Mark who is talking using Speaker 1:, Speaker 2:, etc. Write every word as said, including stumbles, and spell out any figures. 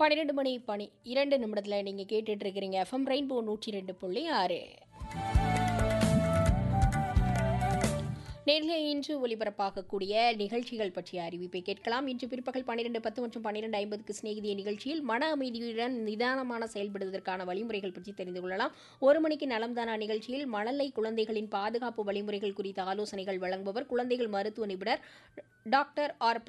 Speaker 1: பன்னிரண்டு மணி பணி இரண்டு நிமிடத்தில் நீங்கள் கேட்டுட்டு இருக்கிறீங்க எஃப்எம் ரெயின்போ நூற்றி ரெண்டு புள்ளி ஆறு. நேரில் இன்று ஒலிபரப்பாகக்கூடிய நிகழ்ச்சிகள் பற்றிய அறிவிப்பை கேட்கலாம். இன்று பிற்பகல் பன்னிரெண்டு பத்து மற்றும் பன்னிரெண்டு ஐம்பதுக்கு சிநேகிதிய நிகழ்ச்சியில் மன அமைதியுடன் நிதானமான செயல்படுவதற்கான வழிமுறைகள் பற்றி தெரிந்து கொள்ளலாம். ஒரு மணிக்கு நலம்தானா நிகழ்ச்சியில் மழலை குழந்தைகளின் பாதுகாப்பு வழிமுறைகள் குறித்த ஆலோசனைகள் வழங்குபவர் குழந்தைகள் மருத்துவ நிபுணர் டாக்டர் ஆர்